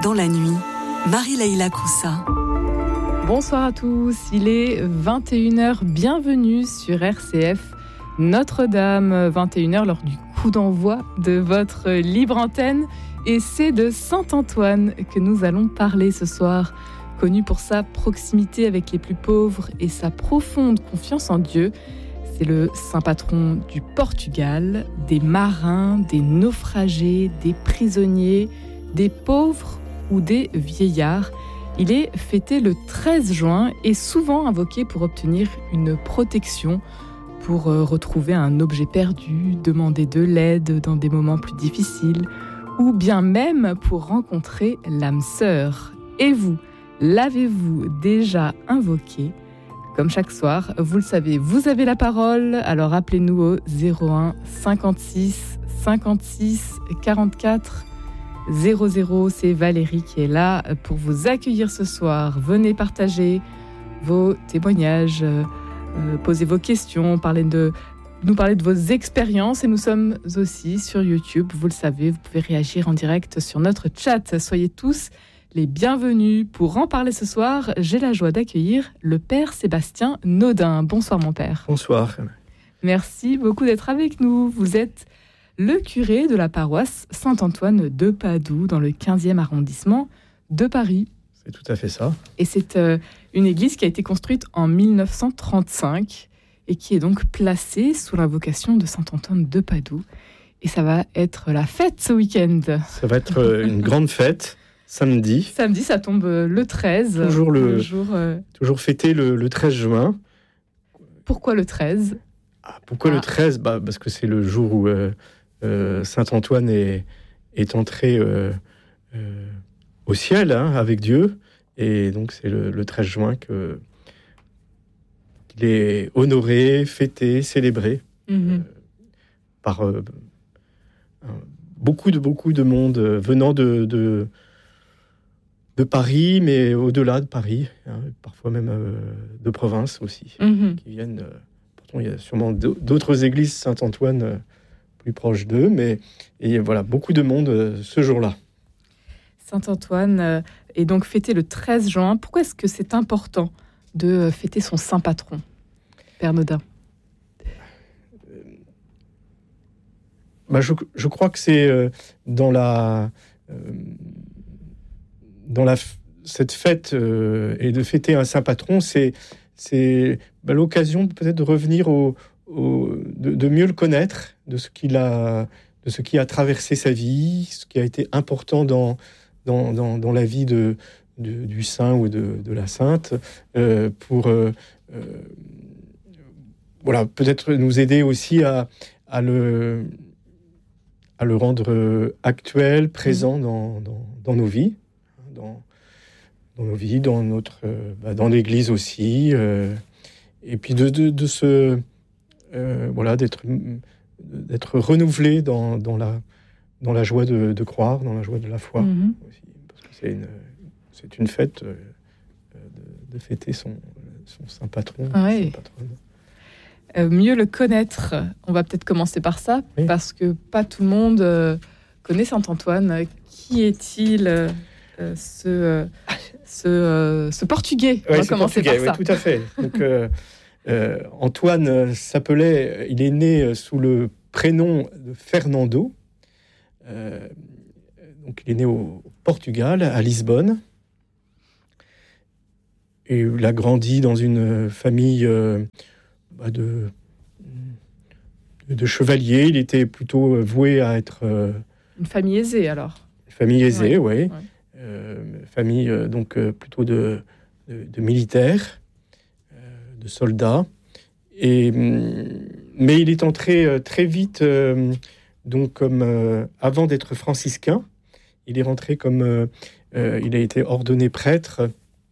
dans la nuit, Marie-Leila Coussa. Bonsoir à tous, il est 21h, bienvenue sur RCF Notre-Dame, 21h lors du coup d'envoi de votre libre antenne. Et c'est de Saint-Antoine que nous allons parler ce soir. Connu pour sa proximité avec les plus pauvres et sa profonde confiance en Dieu, c'est le saint patron du Portugal, des marins, des naufragés, des prisonniers, des pauvres ou des vieillards. Il est fêté le 13 juin et souvent invoqué pour obtenir une protection, pour retrouver un objet perdu, demander de l'aide dans des moments plus difficiles, ou bien même pour rencontrer l'âme sœur. Et vous, l'avez-vous déjà invoqué ? Comme chaque soir, vous le savez, vous avez la parole, alors appelez-nous au 01 56 56 44 00. C'est Valérie qui est là pour vous accueillir ce soir. Venez partager vos témoignages, poser vos questions, nous parler de vos expériences. Et nous sommes aussi sur YouTube, vous le savez, vous pouvez réagir en direct sur notre chat. Soyez tous les bienvenus. Pour en parler ce soir, j'ai la joie d'accueillir le Père Sébastien Naudin. Bonsoir mon Père. Bonsoir. Merci beaucoup d'être avec nous. Vous êtes le curé de la paroisse Saint-Antoine de Padoue dans le 15e arrondissement de Paris. C'est tout à fait ça. Et c'est une église qui a été construite en 1935 et qui est donc placée sous l'invocation de Saint-Antoine de Padoue. Et ça va être la fête ce week-end. Ça va être une grande fête. Samedi. Samedi, ça tombe le 13. Toujours fêté le 13 juin. Pourquoi le 13 ? Pourquoi le 13 ? Parce que c'est le jour où Saint-Antoine est entré au ciel avec Dieu. Et donc c'est le 13 juin qu'il est honoré, fêté, célébré par beaucoup de monde venant de Paris, mais au-delà de Paris, parfois même de province aussi, qui viennent. Pourtant, il y a sûrement d'autres églises Saint-Antoine plus proches d'eux, mais voilà, beaucoup de monde ce jour-là. Saint-Antoine est donc fêté le 13 juin. Pourquoi est-ce que c'est important de fêter son saint patron, Père Naudin ? Je crois que c'est cette fête et de fêter un saint patron, c'est l'occasion peut-être de revenir de mieux le connaître, de ce qui a traversé sa vie, ce qui a été important dans la vie du saint ou de la sainte, pour peut-être nous aider aussi à le rendre actuel, présent dans nos vies. Dans nos vies, dans l'Église aussi, et puis d'être renouvelé dans la joie de croire, dans la joie de la foi aussi, parce que c'est une fête de fêter son saint patron. Oui. Mieux le connaître, on va peut-être commencer par ça, parce que pas tout le monde connaît Saint-Antoine. Qui est-il ce Portugais. On va commencer par ça. Oui, tout à fait. Donc, Antoine il est né sous le prénom de Fernando. Donc, il est né au Portugal, à Lisbonne. Et il a grandi dans une famille de chevaliers. Il était plutôt voué à être... Une famille aisée, alors. Une famille aisée, oui. Famille donc plutôt de militaires, de soldats, mais il est entré très vite avant d'être franciscain, il est rentré il a été ordonné prêtre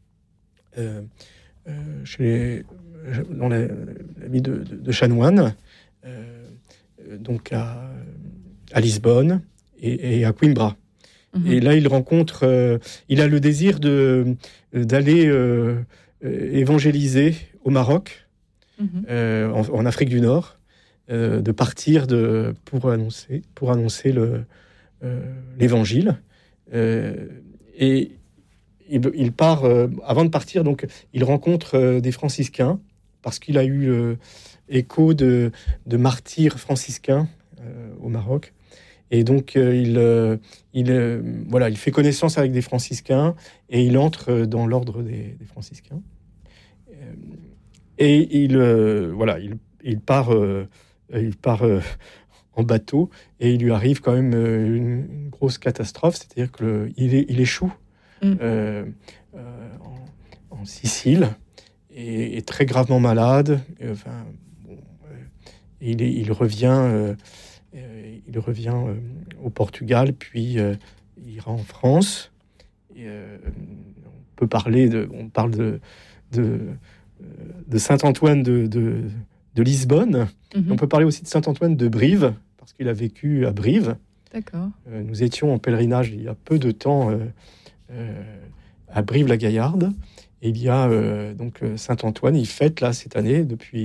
dans la vie de chanoine, donc à Lisbonne et à Coimbra. Et là, il rencontre... il a le désir d'aller évangéliser au Maroc, en Afrique du Nord, de partir pour annoncer l'évangile. Et il part, avant de partir, donc, il rencontre des franciscains, parce qu'il a eu écho de martyrs franciscains au Maroc. Et donc, il fait connaissance avec des franciscains, et il entre dans l'ordre des franciscains. Et il part en bateau, et il lui arrive quand même une grosse catastrophe, c'est-à-dire qu'il échoue en Sicile, et est très gravement malade. Il revient au Portugal, puis il ira en France. On parle de Saint-Antoine de Lisbonne. On peut parler aussi de Saint-Antoine de Brive, parce qu'il a vécu à Brive. D'accord. Nous étions en pèlerinage il y a peu de temps à Brive-la-Gaillarde. Et il y a donc Saint-Antoine, il fête là cette année,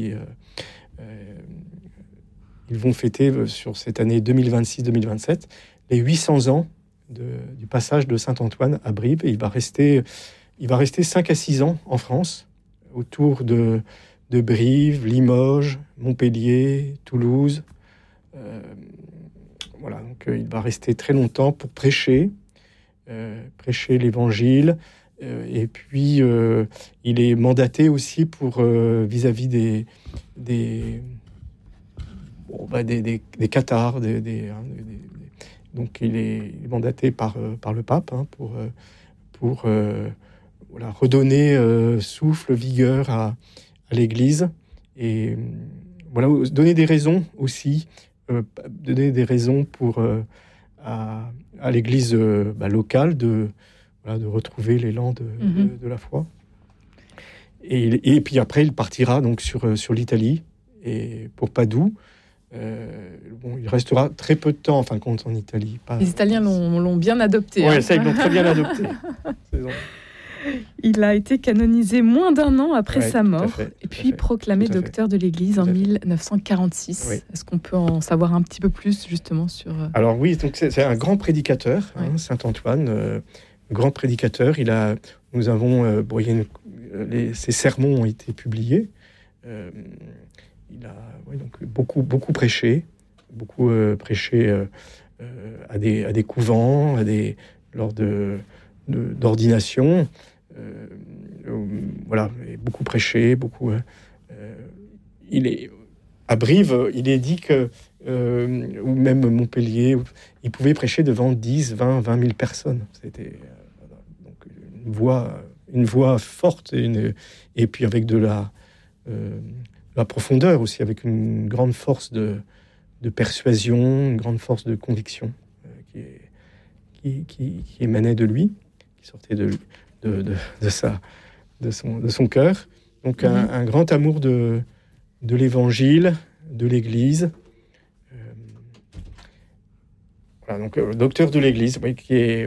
ils vont fêter sur cette année 2026-2027 les 800 ans du passage de Saint-Antoine à Brive. Et il va rester 5 à 6 ans en France, autour de Brive, Limoges, Montpellier, Toulouse. Donc il va rester très longtemps pour prêcher l'Évangile. Et puis, il est mandaté aussi pour vis-à-vis des cathares. Donc, il est mandaté par le pape pour redonner souffle, vigueur à l'Église. Et donner des raisons aussi, pour à l'Église locale de retrouver l'élan de la foi. Et puis après, il partira donc sur l'Italie, et pour Padoue. Il restera très peu de temps, en fin de compte, en Italie. Les Italiens l'ont bien adopté. Oui, ça, ils l'ont très bien adopté. Il a été canonisé moins d'1 an après sa mort, et puis proclamé docteur de l'Église en 1946. Oui. Est-ce qu'on peut en savoir un petit peu plus, justement, sur... Alors oui, donc c'est un grand prédicateur, Saint-Antoine, grand prédicateur. Ses sermons ont été publiés. Il a donc beaucoup prêché, à des couvents, lors d'ordination. Beaucoup prêché, il est à Brive. Il est dit que ou même Montpellier, il pouvait prêcher devant 10, 20 000 personnes. C'était donc une voix forte, et puis avec de la profondeur aussi, avec une grande force de persuasion, une grande force de conviction qui émanait de lui, qui sortait de son cœur. Donc un grand amour de l'Évangile, de l'Église. Donc docteur de l'Église, qui est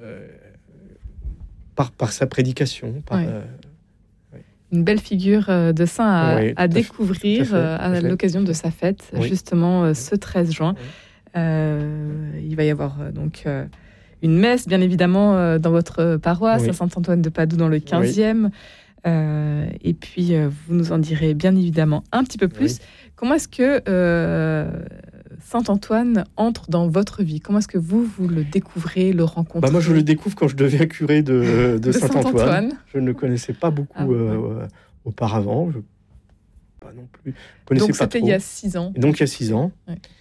par sa prédication, une belle figure de saint à découvrir à l'occasion de sa fête, justement ce 13 juin. Il va y avoir donc une messe, bien évidemment, dans votre paroisse, à Saint-Antoine de Padoue, dans le 15e. Et puis, vous nous en direz bien évidemment un petit peu plus. Comment est-ce que Saint-Antoine entre dans votre vie? Comment est-ce que vous le découvrez, le rencontrez? Moi, je le découvre quand je deviens curé de Saint-Antoine. Je ne le connaissais pas beaucoup auparavant. Pas non plus. Donc, c'était il y a 6 ans. Donc, il y a 6 ans.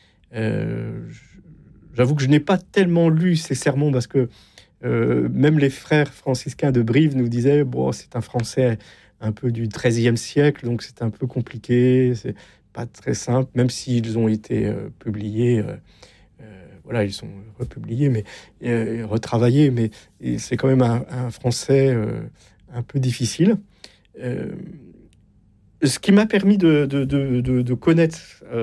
J'avoue que je n'ai pas tellement lu ces sermons, parce que même les frères franciscains de Brive nous disaient c'est un français un peu du XIIIe siècle, donc c'est un peu compliqué, c'est pas très simple, même s'ils ont été publiés, ils sont republiés, mais retravaillés, mais c'est quand même un français un peu difficile. Ce qui m'a permis de connaître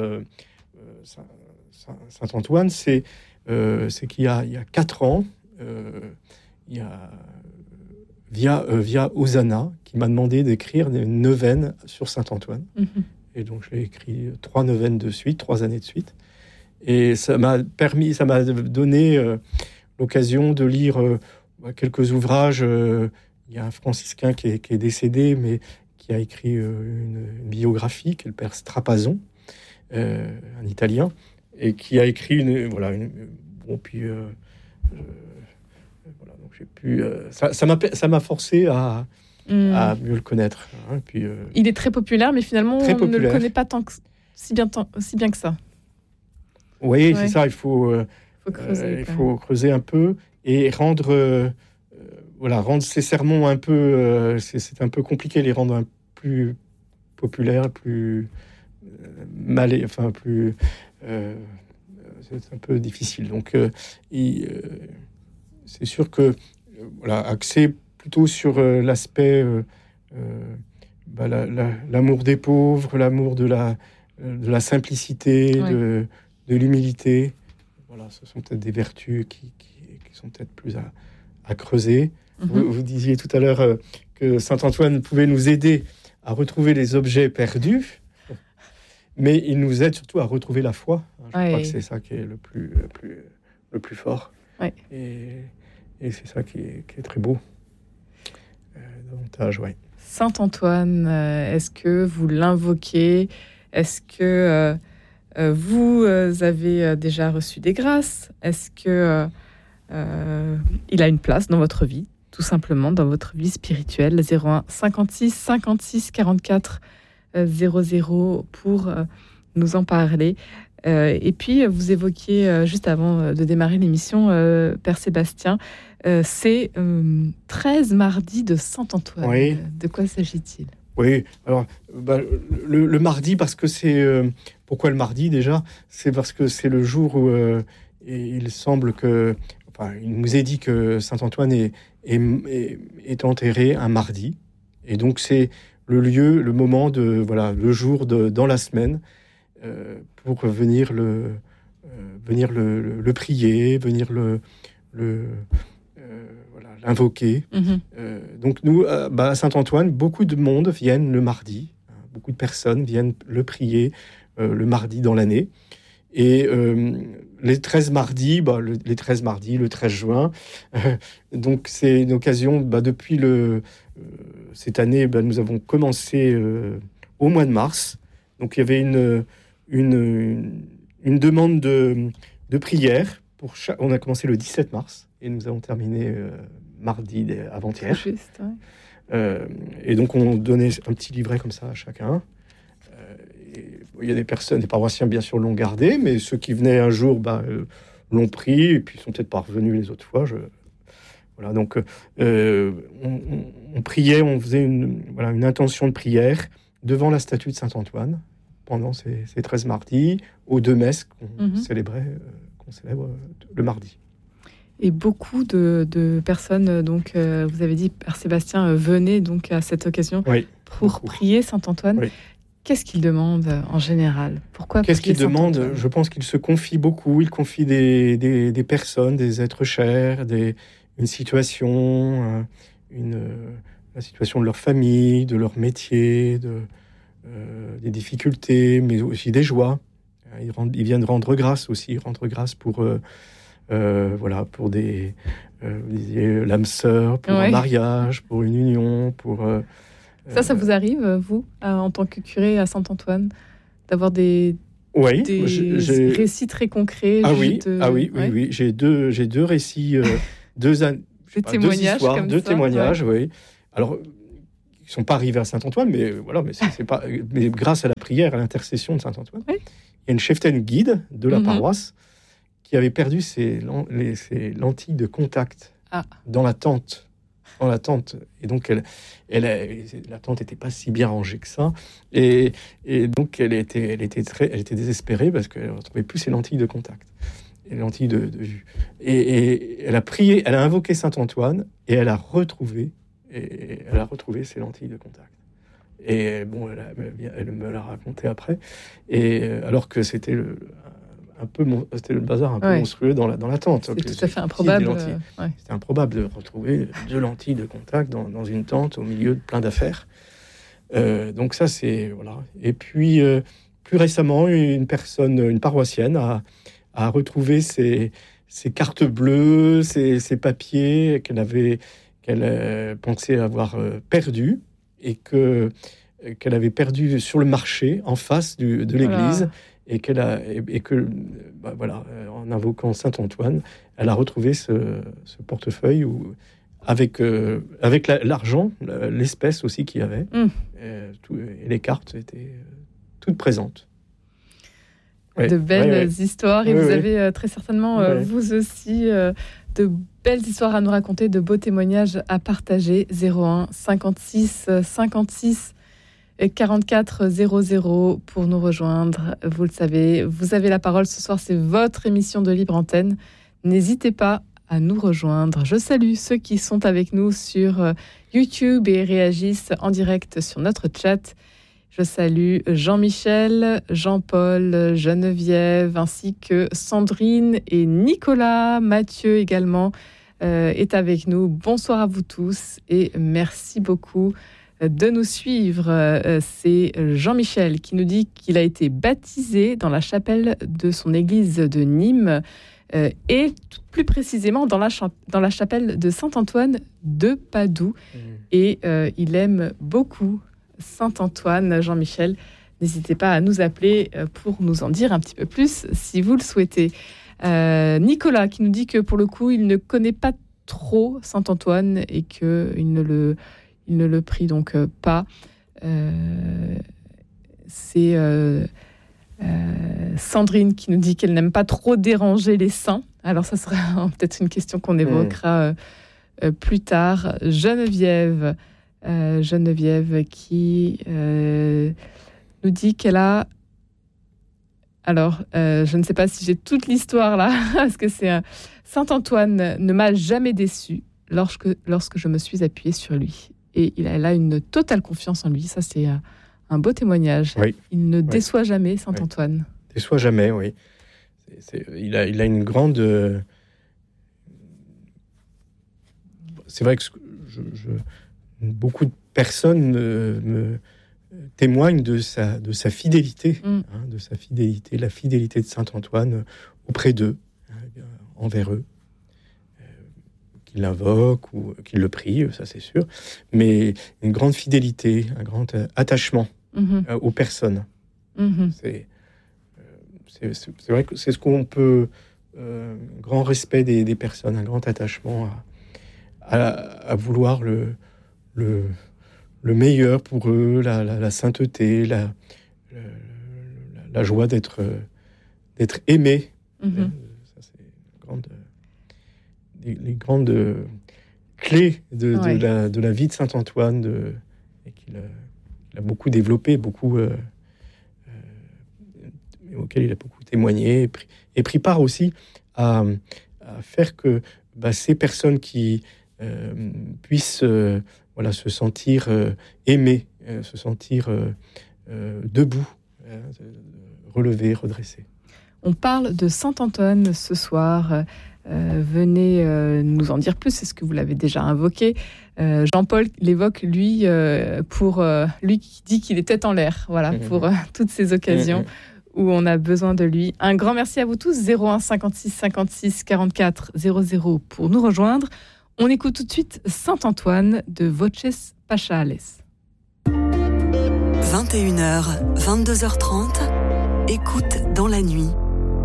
Saint-Antoine, c'est qu'il y a 4 ans, il y a via Hosanna, qui m'a demandé d'écrire une neuvaine sur Saint-Antoine. Et donc j'ai écrit 3 neuvaines de suite, 3 années de suite. Et ça m'a donné l'occasion de lire quelques ouvrages. Il y a un franciscain qui est décédé, mais qui a écrit une biographie, qui est le père Strapazon, un Italien, et qui a écrit donc j'ai pu. Ça m'a forcé à mieux le connaître. Hein, puis, il est très populaire, mais finalement, très on populaire. ne le connaît pas si bien que ça. Oui, c'est ça. Il faut creuser un peu et rendre ces sermons un peu. C'est un peu compliqué, les rendre plus populaires, plus plus. C'est un peu difficile. Donc, c'est sûr que axé plutôt sur l'aspect l'amour des pauvres, l'amour de la simplicité, de l'humilité. Voilà, ce sont peut-être des vertus qui sont peut-être plus à creuser. Vous disiez tout à l'heure que saint Antoine pouvait nous aider à retrouver les objets perdus, mais il nous aide surtout à retrouver la foi. Je crois que c'est ça qui est le plus fort. Ouais. Et c'est ça qui est très beau. Davantage, oui. Saint Antoine, est-ce que vous l'invoquez? Est-ce que vous avez déjà reçu des grâces? Est-ce que il a une place dans votre vie, tout simplement, dans votre vie spirituelle? 01 56 56 44 00 pour nous en parler. Et puis, vous évoquiez, juste avant de démarrer l'émission, Père Sébastien, c'est 13 mardis de Saint-Antoine. Oui. De quoi s'agit-il? Oui, alors, le mardi, parce que c'est... pourquoi le mardi, déjà? C'est parce que c'est le jour où il semble que... Enfin, il nous est dit que Saint-Antoine est enterré un mardi. Et donc, c'est le lieu, le moment, le jour dans la semaine, pour venir le prier, venir l'invoquer. Donc nous, à Saint-Antoine, beaucoup de monde viennent le mardi. Beaucoup de personnes viennent le prier le mardi dans l'année. Et les 13 mardis, le 13 juin, donc c'est une occasion, depuis cette année, nous avons commencé au mois de mars. Donc il y avait une demande de prière. On a commencé le 17 mars et nous avons terminé mardi avant-hier. Juste, ouais. Et donc on donnait un petit livret comme ça à chacun. Il y a des paroissiens bien sûr l'ont gardé, mais ceux qui venaient un jour l'ont pris et puis sont peut-être pas revenus les autres fois. Voilà, donc on priait, on faisait une intention de prière devant la statue de Saint-Antoine pendant ces 13 mardis, aux 2 messes qu'on célèbre le mardi. Et beaucoup de personnes, donc vous avez dit, Père Sébastien, venaient donc à cette occasion pour prier Saint-Antoine. Oui. Qu'est-ce qu'il demande en général? Pourquoi Qu'est-ce qu'il demande? Saint-Antoine? Je pense qu'il se confie beaucoup. Il confie des personnes, des êtres chers, une situation, la situation de leur famille, de leur métier, des difficultés, mais aussi des joies. Ils viennent rendre grâce aussi, pour l'âme sœur, pour un mariage, pour une union, pour... Ça vous arrive, vous, en tant que curé à Saint-Antoine, d'avoir des récits très concrets? Oui. J'ai deux récits, deux histoires, deux témoignages, oui. Alors, ils ne sont pas arrivés à Saint-Antoine, mais c'est pas... Mais grâce à la prière, à l'intercession de Saint-Antoine, il y a une cheftaine guide de la paroisse qui avait perdu ses lentilles de contact dans la tente. Et donc la tente n'était pas si bien rangée que ça, et donc elle était désespérée parce qu'elle ne retrouvait plus ses lentilles de contact, les lentilles de vue. Et elle a prié, elle a invoqué Saint-Antoine et elle a retrouvé ses lentilles de contact. Et bon, elle me l'a raconté après, et alors que c'était c'était le bazar un peu monstrueux dans la tente. C'est tout à fait improbable. C'était improbable de retrouver 2 lentilles de contact dans une tente au milieu de plein d'affaires. Donc ça, c'est... Voilà. Et puis, plus récemment, une paroissienne a retrouvé ses cartes bleues, ses papiers qu'elle pensait avoir perdus et qu'elle avait perdus sur le marché en face de l'église. Et en invoquant Saint Antoine, elle a retrouvé ce portefeuille avec l'argent, l'espèce aussi qu'il y avait, et les cartes étaient toutes présentes. De belles histoires, et vous avez très certainement, vous aussi, de belles histoires à nous raconter, de beaux témoignages à partager. 01 56 56 44 00 pour nous rejoindre. Vous le savez, vous avez la parole ce soir, c'est votre émission de Libre Antenne. N'hésitez pas à nous rejoindre. Je salue ceux qui sont avec nous sur YouTube et réagissent en direct sur notre chat. Je salue Jean-Michel, Jean-Paul, Geneviève, ainsi que Sandrine et Nicolas. Mathieu également est avec nous. Bonsoir à vous tous et merci beaucoup de nous suivre. C'est Jean-Michel qui nous dit qu'il a été baptisé dans la chapelle de son église de Nîmes et plus précisément dans la chapelle de Saint-Antoine de Padoue. Et il aime beaucoup Saint-Antoine. Jean-Michel, n'hésitez pas à nous appeler pour nous en dire un petit peu plus si vous le souhaitez. Nicolas qui nous dit que pour le coup, il ne connaît pas trop Saint-Antoine et qu'il ne le prie donc pas. C'est Sandrine qui nous dit qu'elle n'aime pas trop déranger les saints. Alors ça sera peut-être une question qu'on évoquera plus tard. Geneviève qui nous dit qu'elle a... Alors, je ne sais pas si j'ai toute l'histoire là, parce que c'est Saint-Antoine ne m'a jamais déçu lorsque je me suis appuyée sur lui. Et elle a une totale confiance en lui. Ça, c'est un beau témoignage. Oui. Il ne déçoit jamais, Saint-Antoine. Déçoit jamais, oui. Il a une grande... C'est vrai que beaucoup de personnes me témoignent de sa fidélité, de sa fidélité, la fidélité de Saint-Antoine auprès d'eux, envers eux. Qu'il l'invoque ou qu'il le prie, ça c'est sûr, mais une grande fidélité, un grand attachement aux personnes. C'est vrai que c'est ce qu'on peut, un grand respect des personnes, un grand attachement à vouloir le meilleur pour eux, la sainteté, la joie d'être aimé. Ça c'est les grandes clés de la vie de Saint-Antoine, et qu'il a beaucoup développé, auquel il a beaucoup témoigné, et pris part aussi à faire que ces personnes qui puissent se sentir aimées, se sentir debout, relevées, redressées. On parle de Saint-Antoine ce soir. Venez nous en dire plus, c'est ce que vous l'avez déjà invoqué. Jean-Paul l'évoque, lui, pour lui qui dit qu'il est tête en l'air, pour toutes ces occasions où on a besoin de lui. Un grand merci à vous tous. 01 56 56 44 00 pour nous rejoindre. On écoute tout de suite Saint-Antoine de Voces Pachales. 21h, 22h30, écoute dans la nuit.